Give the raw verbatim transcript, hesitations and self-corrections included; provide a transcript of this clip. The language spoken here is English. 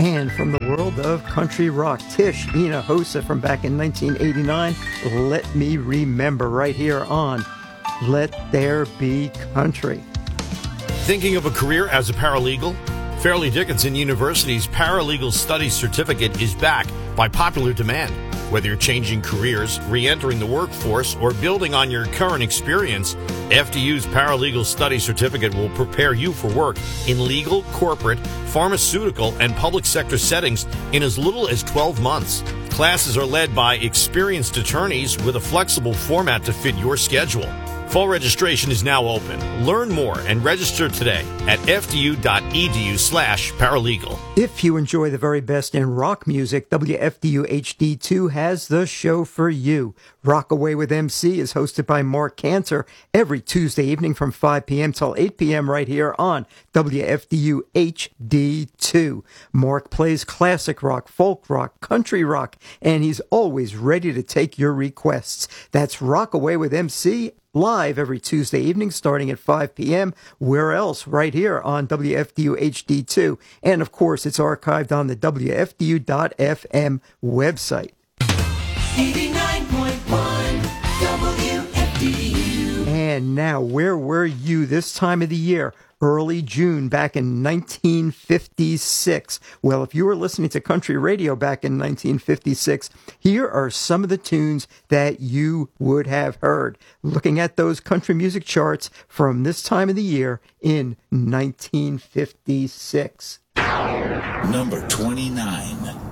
And from the world of country rock, Tish Hinojosa from back in nineteen eighty-nine, Let Me Remember, right here on Let There Be Country. Thinking of a career as a paralegal? Fairleigh Dickinson University's Paralegal Studies Certificate is back by popular demand. Whether you're changing careers, re-entering the workforce, or building on your current experience, F D U's Paralegal Studies Certificate will prepare you for work in legal, corporate, pharmaceutical, and public sector settings in as little as twelve months. Classes are led by experienced attorneys with a flexible format to fit your schedule. Fall registration is now open. Learn more and register today at fdu.edu slash paralegal. If you enjoy the very best in rock music, W F D U H D two has the show for you. Rock Away with M C is hosted by Mark Cantor every Tuesday evening from five p.m. till eight p.m. right here on W F D U H D two. Mark plays classic rock, folk rock, country rock, and he's always ready to take your requests. That's Rock Away with M C, live every Tuesday evening starting at five p.m. Where else? Right here on W F D U H D two. And of course, it's archived on the W F D U dot F M website. eighty-nine point one W F D U. And now, where were you this time of the year? Early June back in nineteen fifty-six. Well, if you were listening to country radio back in nineteen fifty-six, here are some of the tunes that you would have heard. Looking at those country music charts from this time of the year in nineteen fifty-six. Number twenty-nine.